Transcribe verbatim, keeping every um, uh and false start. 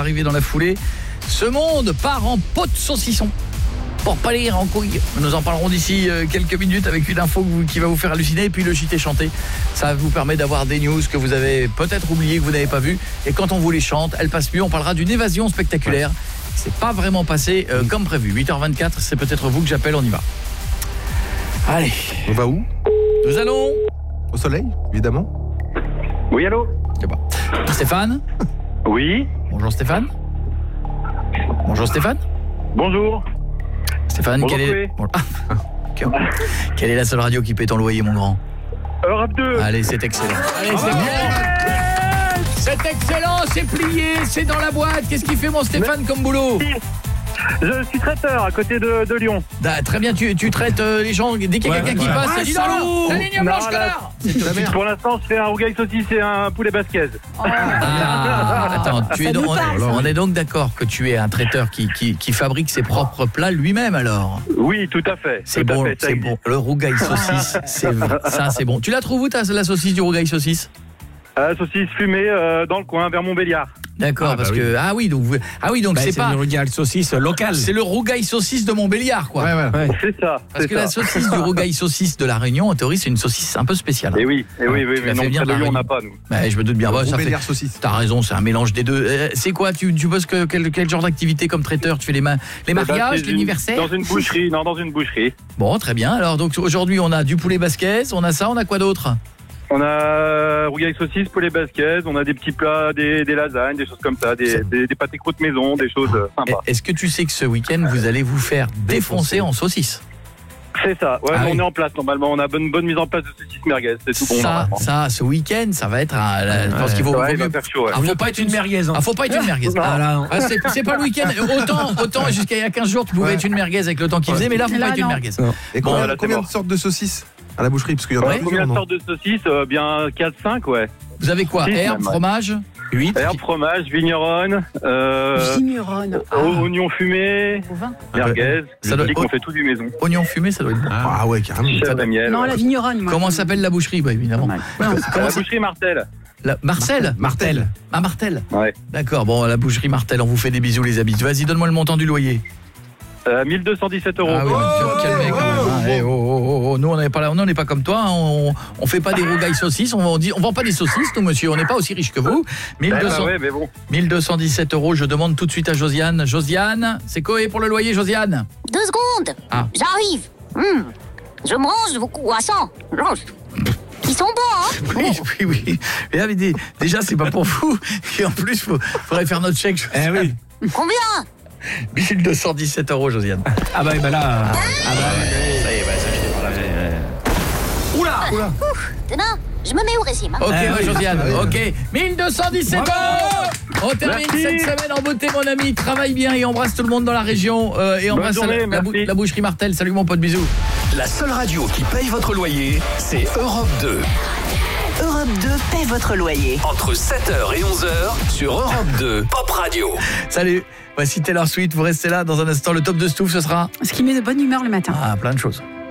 arriver dans la foulée. Ce monde part en pot de saucisson. Pour pas lire en couille. Nous en parlerons d'ici quelques minutes avec une info qui va vous faire halluciner. Et puis le J T chanté, ça vous permet d'avoir des news que vous avez peut-être oubliées, que vous n'avez pas vues. Et quand on vous les chante, elles passent mieux. On parlera d'une évasion spectaculaire. C'est pas vraiment passé euh, comme prévu. huit heures vingt-quatre, c'est peut-être vous que j'appelle, on y va. Allez. On va où? Nous allons... Au soleil, évidemment. Oui, allô? Stéphane? Oui. Bonjour Stéphane. Bonjour Stéphane. Bonjour. Stéphane, Bonjour, quelle est... Bon, ah, okay. Quelle est la seule radio qui paie ton loyer, mon grand? Europe deux. Allez, c'est excellent. Allez, c'est bon. C'est excellent, c'est plié, c'est dans la boîte. Qu'est-ce qu'il fait mon Stéphane Mais... comme boulot? Je suis traiteur à côté de, de Lyon. Ah, très bien, tu, tu traites euh, les gens, dès qu'il y a ouais, quelqu'un ouais. qui passe, ouais, ça dit non, la ligne blanche, connard. Pour l'instant, je fais un rougail saucisse et un poulet basquez. Oh. Ah, attends, tu es donc, on, on est donc d'accord que tu es un traiteur qui, qui, qui fabrique ses propres plats lui-même alors? Oui, tout à fait. C'est bon, c'est bon. Le rougail saucisse, c'est ça, c'est bon. Tu la trouves où, ta, la saucisse du rougail saucisse? euh, Saucisse fumée euh, dans le coin, vers Montbéliard. D'accord, ah, parce bah que oui. ah oui donc vous, ah oui donc bah, c'est, c'est pas le rougail saucisse local. C'est le rougail saucisse de Montbéliard quoi. Ouais, ouais. ouais. C'est ça. Parce c'est que ça. la saucisse du rougail saucisse de la Réunion en théorie c'est une saucisse un peu spéciale. Et oui, et oui, oui, mais non, bien de Lyon on n'a pas nous. Bah, je me doute bien. Bah, ça fait... saucisse. T'as raison, c'est un mélange des deux. Euh, c'est quoi tu tu bosses que quel, quel genre d'activité comme traiteur? Tu fais les ma... les mariages, bah, l'anniversaire? Dans une boucherie, non dans une boucherie. Bon très bien. Alors donc aujourd'hui on a du poulet basquez, on a ça, on a quoi d'autre? On a rougail saucisse, poulet basquez, on a des petits plats, des, des lasagnes, des choses comme ça, des, des, des pâtés croûtes maison, des choses sympas. Est-ce que tu sais que ce week-end, vous allez vous faire défoncer en saucisse? C'est ça, ouais, ah on oui. est en place normalement, on a bonne, bonne mise en place de saucisses merguez, c'est tout bon. Ça, ça ce week-end, ça va être un... La, je pense ouais, qu'il vaut, ouais, vaut va faire chaud, ouais. Ah, faut pas être une merguez. Hein. Ah, faut pas être une merguez. Ah, là, ah, c'est, c'est pas le week-end. Autant, autant jusqu'à il y a quinze jours, tu pouvais ouais. être une merguez avec le temps qu'il faisait, mais là, faut là, pas être une merguez. Non. Et bon, combien, là, combien de sortes de saucisses à la boucherie? Parce qu'il y en a ouais, combien de sortes de saucisses? euh, Bien quatre cinq, ouais. Vous avez quoi? Herbe, fromage? huit Herbe, fromage, vigneronne, euh, vigneronne. Ah. Oignon fumé, merguez. Ça doit... On fait tout du maison. Oignon fumé, ça doit être bon. Ah, ah ouais, carrément. Ça miel, non, ouais. la vigneronne. Moi. Comment s'appelle la boucherie? Bah évidemment. Non, Comment la boucherie Martel. La... Marcel Martel. Ah, Martel. Ouais. D'accord, bon, la boucherie Martel, on vous fait des bisous les amis. Vas-y, donne-moi le montant du loyer. Euh, mille deux cent dix-sept euros. Ah oui, oh, tu vas te calmer quand même. Hein. Hey, oh, oh, oh. Nous, on n'est pas là, on n'est pas comme toi. Hein. On, on fait pas des rougailles saucisses. On, on dit, on vend pas des saucisses, nous, monsieur. On n'est pas aussi riche que vous. mille deux cents, bah ouais, mais bon. mille deux cent dix-sept euros. Je demande tout de suite à Josiane. Josiane, c'est Coé pour le loyer, Josiane. Deux secondes. Ah. J'arrive. Mmh. Je mange vos croissants. Ils sont bons, hein? Oui, oui, oui. Mais là, mais déjà, c'est pas pour vous. Et en plus, il faudrait faire notre chèque. Eh oui. Combien? mille deux cent dix-sept euros, Josiane. Ah bah, bah là... Ah bah, ça y est, bah, ça y est, voilà. Oula, oula. Tenez, je me mets au régime. Hein. Ok, eh ouais, oui. Josiane, ok. mille deux cent dix-sept euros. On termine merci. cette semaine en beauté, mon ami. Travaille bien et embrasse tout le monde dans la région. Euh, et embrasse journée, la, la, bou- la boucherie Martel. Salut, mon pote, bisous. La seule radio qui paye votre loyer, c'est Europe deux. Europe deux paie votre loyer. Entre sept heures et onze heures sur Europe deux, Pop Radio. Salut, voici Taylor Swift. Vous restez là dans un instant. Le top de Stouff, ce sera... Ce qui met de bonne humeur le matin. Ah, plein de choses.